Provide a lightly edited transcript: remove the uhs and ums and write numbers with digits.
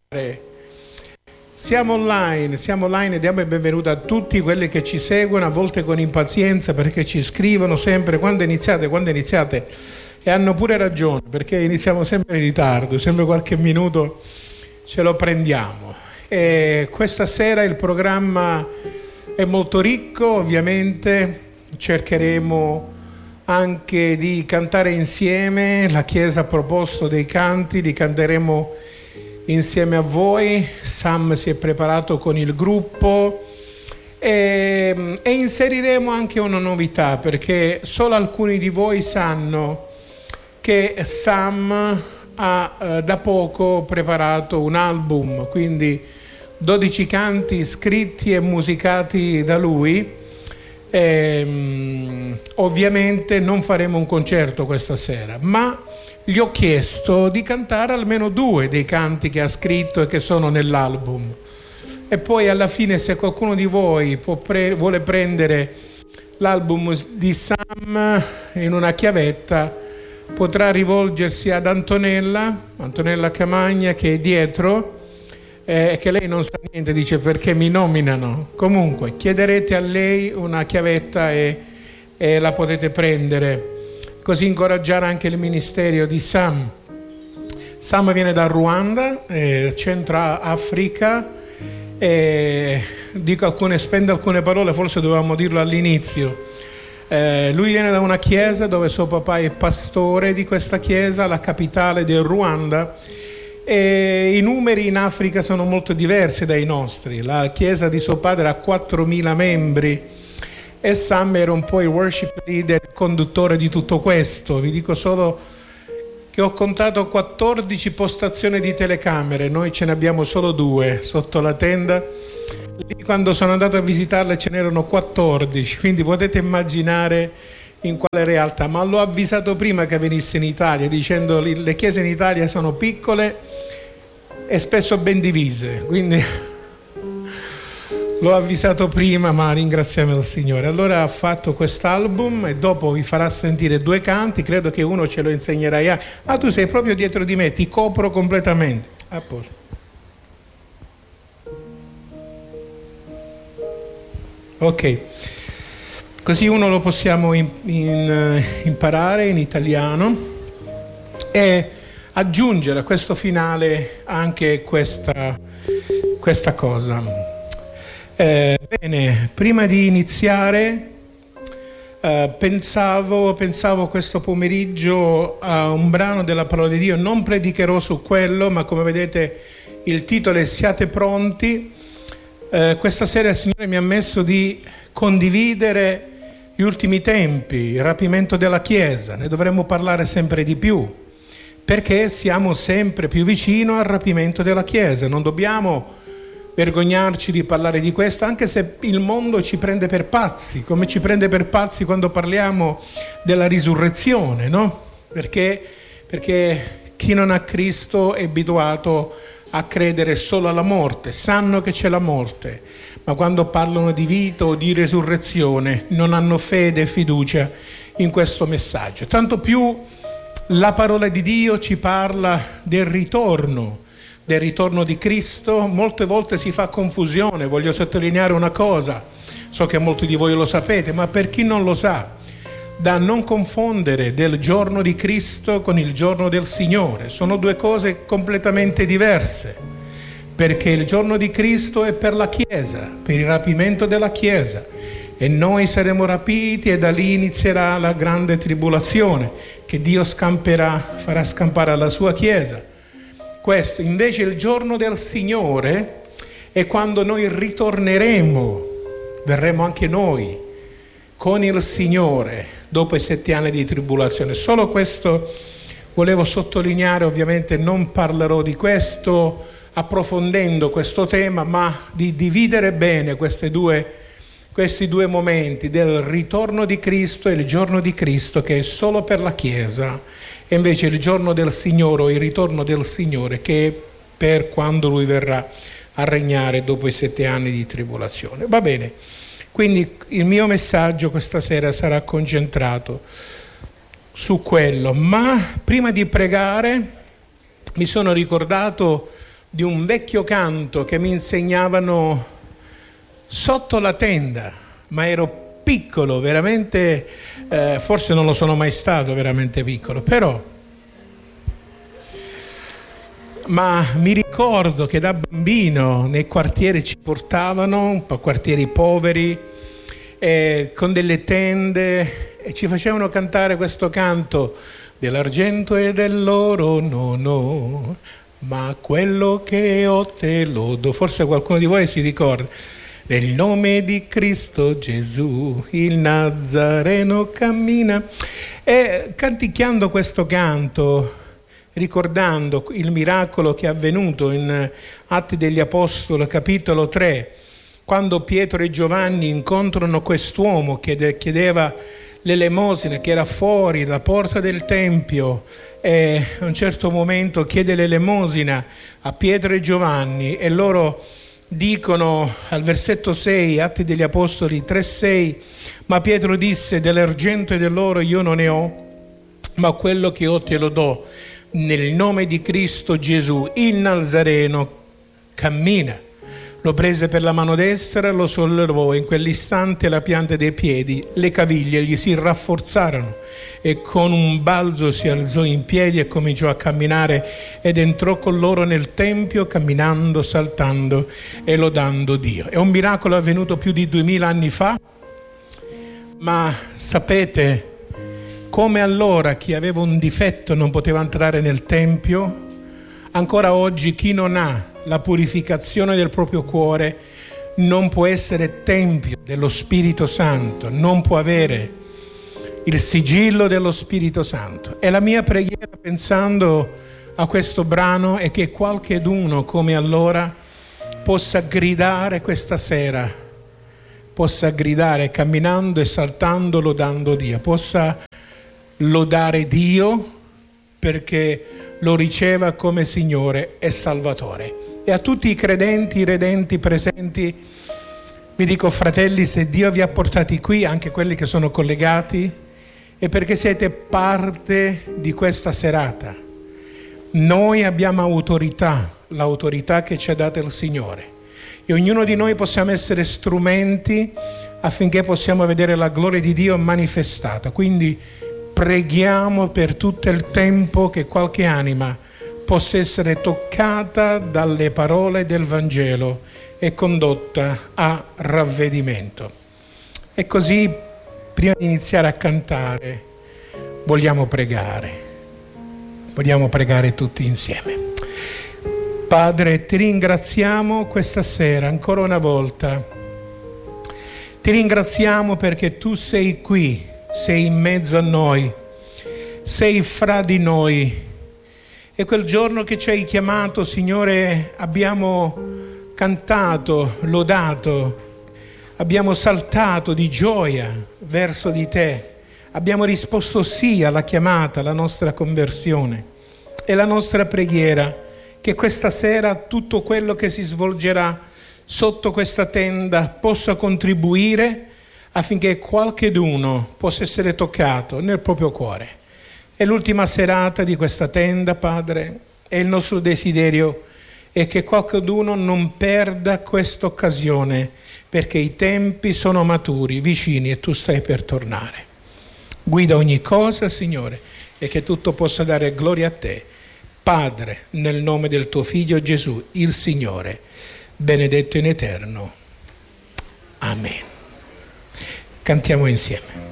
Siamo online e diamo il benvenuto a tutti quelli che ci seguono, a volte con impazienza perché ci scrivono sempre quando iniziate, e hanno pure ragione perché iniziamo sempre in ritardo, sempre qualche minuto ce lo prendiamo. E questa sera il programma è molto ricco, ovviamente cercheremo anche di cantare insieme. La Chiesa ha proposto dei canti, li canteremo insieme a voi. Sam si è preparato con il gruppo e inseriremo anche una novità, perché solo alcuni di voi sanno che Sam ha da poco preparato un album, quindi 12 canti scritti e musicati da lui. Ovviamente non faremo un concerto questa sera, ma gli ho chiesto di cantare almeno 2 dei canti che ha scritto e che sono nell'album, e poi alla fine, se qualcuno di voi vuole prendere l'album di Sam in una chiavetta, potrà rivolgersi ad Antonella Camagna, che è dietro, che lei non sa niente, dice perché mi nominano. Comunque chiederete a lei una chiavetta e la potete prendere, così incoraggiare anche il ministero di Sam. Sam viene dal Ruanda, Centro Africa, spende alcune parole, forse dovevamo dirlo all'inizio. Lui viene da una chiesa dove suo papà è pastore di questa chiesa, la capitale del Ruanda, e i numeri in Africa sono molto diversi dai nostri. La chiesa di suo padre ha 4.000 membri e Sam era un po' il worship leader, il conduttore di tutto questo. Vi dico solo che ho contato 14 postazioni di telecamere, noi ce ne abbiamo solo 2 sotto la tenda. Lì, quando sono andato a visitarle, ce n'erano 14, quindi potete immaginare in quale realtà. Ma l'ho avvisato prima che venisse in Italia, dicendo le chiese in Italia sono piccole e spesso ben divise, quindi l'ho avvisato prima, ma ringraziamo il Signore. Allora ha fatto quest'album e dopo vi farà sentire 2 canti, credo che uno ce lo insegnerai. Tu sei proprio dietro di me, ti copro completamente. Ok, così uno lo possiamo imparare in italiano e aggiungere a questo finale anche questa cosa. Bene, prima di iniziare pensavo questo pomeriggio a un brano della parola di Dio. Non predicherò su quello, ma come vedete il titolo è Siate pronti. Questa sera il Signore mi ha messo di condividere gli ultimi tempi, il rapimento della Chiesa. Ne dovremmo parlare sempre di più, perché siamo sempre più vicino al rapimento della Chiesa. Non dobbiamo vergognarci di parlare di questo, anche se il mondo ci prende per pazzi, come ci prende per pazzi quando parliamo della risurrezione, no? Perché chi non ha Cristo è abituato a credere solo alla morte, sanno che c'è la morte, ma quando parlano di vita o di risurrezione non hanno fede e fiducia in questo messaggio. Tanto più la parola di Dio ci parla del ritorno di Cristo. Molte volte si fa confusione, voglio sottolineare una cosa, so che molti di voi lo sapete, ma per chi non lo sa, da non confondere del giorno di Cristo con il giorno del Signore. Sono 2 cose completamente diverse, perché il giorno di Cristo è per la Chiesa, per il rapimento della Chiesa, e noi saremo rapiti e da lì inizierà la grande tribolazione che Dio farà scampare alla sua Chiesa. Questo invece il giorno del Signore è quando noi ritorneremo, verremo anche noi con il Signore dopo i 7 anni di tribolazione. Solo questo volevo sottolineare. Ovviamente non parlerò di questo approfondendo questo tema, ma di dividere bene questi due momenti del ritorno di Cristo e il giorno di Cristo, che è solo per la Chiesa, e invece il giorno del Signore o il ritorno del Signore, che è per quando Lui verrà a regnare dopo i 7 anni di tribolazione. Va bene, quindi il mio messaggio questa sera sarà concentrato su quello, ma prima di pregare mi sono ricordato di un vecchio canto che mi insegnavano sotto la tenda, ma ero piccolo, veramente, forse non lo sono mai stato veramente piccolo, ma mi ricordo che da bambino nei quartieri ci portavano, un po' quartieri poveri, con delle tende, e ci facevano cantare questo canto: dell'argento e dell'oro non ho, ma quello che ho te lo do. Forse qualcuno di voi si ricorda. Nel nome di Cristo Gesù il Nazareno cammina. E canticchiando questo canto, ricordando il miracolo che è avvenuto in Atti degli Apostoli, capitolo 3, quando Pietro e Giovanni incontrano quest'uomo che chiedeva l'elemosina, che era fuori dalla porta del Tempio, e a un certo momento chiede l'elemosina a Pietro e Giovanni, e loro dicono al versetto 6, Atti degli Apostoli 3,6: ma Pietro disse: dell'argento e dell'oro io non ne ho, ma quello che ho te lo do. Nel nome di Cristo Gesù il Nazareno cammina. Lo prese per la mano destra, lo sollevò, in quell'istante la pianta dei piedi, le caviglie gli si rafforzarono e con un balzo si alzò in piedi e cominciò a camminare, ed entrò con loro nel Tempio camminando, saltando e lodando Dio. È un miracolo avvenuto più di 2000 anni fa, ma sapete, come allora chi aveva un difetto non poteva entrare nel Tempio, ancora oggi chi non ha la purificazione del proprio cuore non può essere tempio dello Spirito Santo, non può avere il sigillo dello Spirito Santo. E la mia preghiera, pensando a questo brano, è che qualcheduno come allora possa gridare questa sera, possa gridare camminando e saltando, lodando Dio, possa lodare Dio perché lo riceva come Signore e Salvatore. E a tutti i credenti, i redenti presenti, vi dico: fratelli, se Dio vi ha portati qui, anche quelli che sono collegati, è perché siete parte di questa serata. Noi abbiamo autorità, l'autorità che ci ha dato il Signore, e ognuno di noi possiamo essere strumenti affinché possiamo vedere la gloria di Dio manifestata. Quindi preghiamo per tutto il tempo che qualche anima possa essere toccata dalle parole del Vangelo e condotta a ravvedimento. E così, prima di iniziare a cantare, vogliamo pregare tutti insieme. Padre, ti ringraziamo questa sera ancora una volta. Ti ringraziamo perché tu sei qui, sei in mezzo a noi, sei fra di noi. E quel giorno che ci hai chiamato, Signore, abbiamo cantato, lodato, abbiamo saltato di gioia verso di te, abbiamo risposto sì alla chiamata, alla nostra conversione. E la nostra preghiera che questa sera tutto quello che si svolgerà sotto questa tenda possa contribuire affinché qualcheduno possa essere toccato nel proprio cuore. È l'ultima serata di questa tenda, Padre, e il nostro desiderio è che qualcuno non perda questa occasione, perché i tempi sono maturi, vicini, e tu stai per tornare. Guida ogni cosa, Signore, e che tutto possa dare gloria a te. Padre, nel nome del tuo Figlio Gesù, il Signore, benedetto in eterno. Amen. Cantiamo insieme.